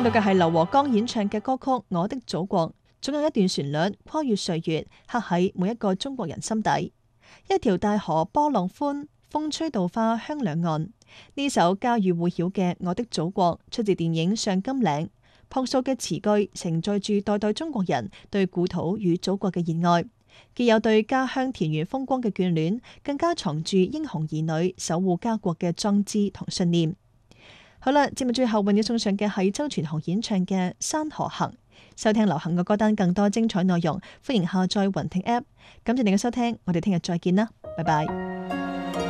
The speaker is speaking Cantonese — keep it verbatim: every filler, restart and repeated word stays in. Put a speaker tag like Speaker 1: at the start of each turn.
Speaker 1: 到嘅係劉和剛演唱嘅歌曲《我的祖國》，總有一段旋律跨越歲月，刻喺每一個中國人心底。一條大河波浪寬，風吹稻花香兩岸。呢首家喻戶曉嘅《我的祖國》出自電影《上甘嶺》，樸素嘅詞句承載住代代中國人對故土與祖國嘅熱愛，既有對家鄉田園風光嘅眷戀，更加藏住英雄兒女守護家國嘅壯志同信念。好啦，節目最後為你送上嘅係周傳雄演唱嘅《山河行》。收聽流行嘅歌單，更多精彩內容，歡迎下載雲聽 app。感謝你嘅收聽，我哋聽日再見啦，拜拜。